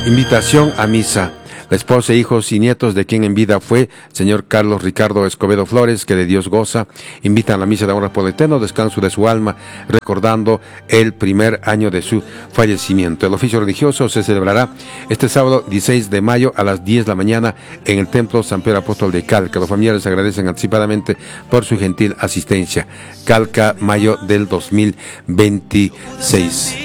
Invitación a misa. La esposa, hijos y nietos de quien en vida fue señor Carlos Ricardo Escobedo Flores, que de Dios goza, invitan a la misa de honra por el eterno descanso de su alma, recordando el primer año de su fallecimiento. El oficio religioso se celebrará este sábado 16 de mayo a las 10 de la mañana en el Templo San Pedro Apóstol de Calca. Los familiares agradecen anticipadamente por su gentil asistencia. Calca, mayo del 2026.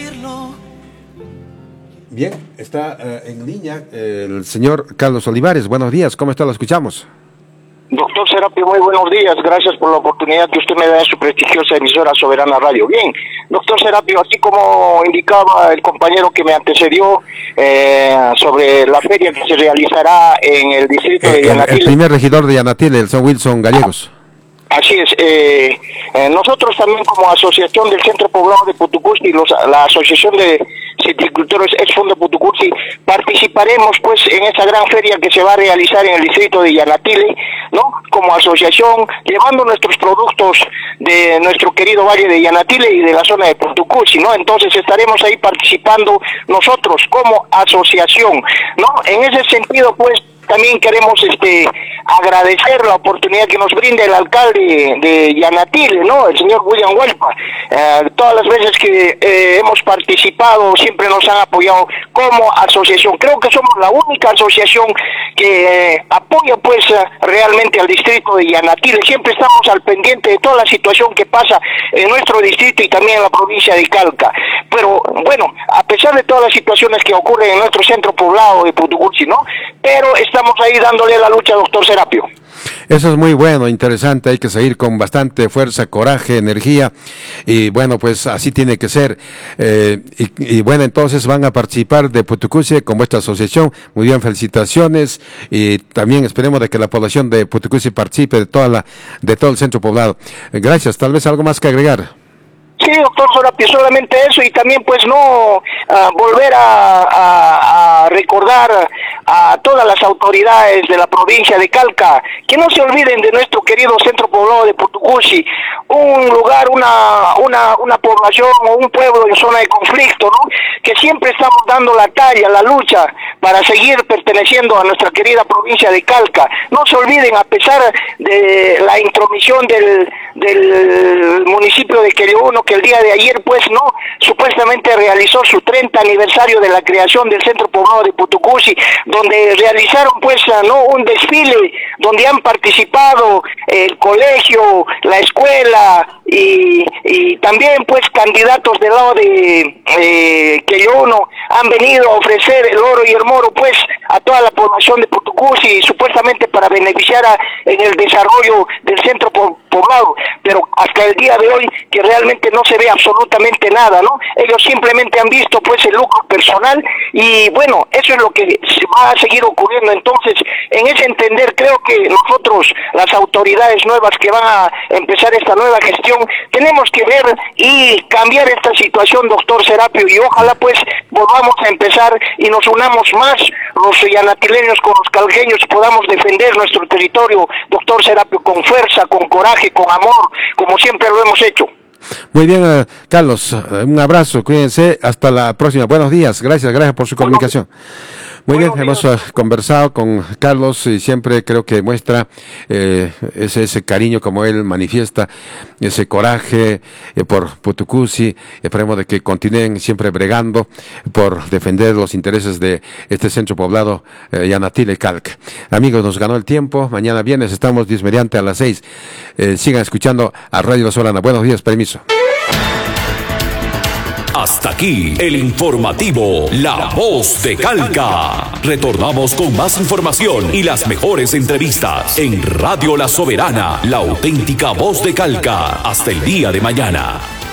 Bien, está en línea el señor Carlos Olivares. Buenos días, ¿cómo está? Lo escuchamos. Doctor Serapio, muy buenos días. Gracias por la oportunidad que usted me da en su prestigiosa emisora Soberana Radio. Bien, doctor Serapio, así como indicaba el compañero que me antecedió sobre la feria que se realizará en el distrito de Yanatile. El primer regidor de Yanatile, el señor Wilson Gallegos. Así es. Nosotros también como asociación del Centro Poblado de Putucusi, la Asociación de Citricultores Ex Fondo Putucusi, participaremos pues en esa gran feria que se va a realizar en el distrito de Yanatile, ¿no? Como asociación, llevando nuestros productos de nuestro querido valle de Yanatile y de la zona de Putucusi, ¿no? Entonces estaremos ahí participando nosotros como asociación, ¿no? En ese sentido, pues, también queremos agradecer la oportunidad que nos brinda el alcalde de Yanatile, ¿no? El señor William Huelpa. Todas las veces que hemos participado siempre nos han apoyado como asociación. Creo que somos la única asociación que apoya pues realmente al distrito de Yanatile. Siempre estamos al pendiente de toda la situación que pasa en nuestro distrito y también en la provincia de Calca. Pero bueno, a pesar de todas las situaciones que ocurren en nuestro centro poblado de Putucusi, ¿no? Pero estamos ahí dándole la lucha, doctor Serapio. Eso es muy bueno, interesante, hay que seguir con bastante fuerza, coraje, energía, y bueno, pues así tiene que ser. Y bueno, entonces van a participar de Putucusi con vuestra asociación. Muy bien, felicitaciones, y también esperemos de que la población de Putucusi participe de todo el centro poblado. Gracias, tal vez algo más que agregar. Sí, doctor Serapio, solamente eso, y también pues no volver a recordar a todas las autoridades de la provincia de Calca que no se olviden de nuestro querido centro poblado de Putucusi, un lugar, una población o un pueblo en zona de conflicto, ¿no? Que siempre estamos dando la talla, la lucha para seguir perteneciendo a nuestra querida provincia de Calca. No se olviden, a pesar de la intromisión del municipio de Quelleuno, que el día de ayer pues no supuestamente realizó su 30 aniversario de la creación del centro poblado de Putucusi, donde realizaron pues un desfile donde han participado el colegio, la escuela y también pues candidatos del lado de Quelleuno han venido a ofrecer el oro y el moro pues a toda la población de Putucusi, supuestamente para beneficiar en el desarrollo del centro poblado, pero hasta el día de hoy que realmente no se ve absolutamente nada, ¿no? Ellos simplemente han visto pues el lucro personal y bueno, eso es lo que se va a seguir ocurriendo. Entonces, en ese entender, creo que nosotros, las autoridades nuevas que van a empezar esta nueva gestión, tenemos que ver y cambiar esta situación, doctor Serapio, y ojalá pues volvamos a empezar y nos unamos más los yanatileños con los calqueños y podamos defender nuestro territorio, doctor Serapio, con fuerza, con coraje, con amor, como siempre lo hemos hecho. Muy bien, Carlos, un abrazo, cuídense, hasta la próxima. Buenos días, gracias por su comunicación. Muy bien, hemos conversado con Carlos y siempre creo que muestra ese cariño como él manifiesta, ese coraje por Putucusi. Esperemos de que continúen siempre bregando por defender los intereses de este centro poblado Yanatile Calca. Amigos, nos ganó el tiempo. Mañana viernes estamos Dios mediante a las 6. Sigan escuchando a Radio La Soberana. Buenos días, permiso. Hasta aquí el informativo La Voz de Calca. Retornamos con más información y las mejores entrevistas en Radio La Soberana, la auténtica voz de Calca. Hasta el día de mañana.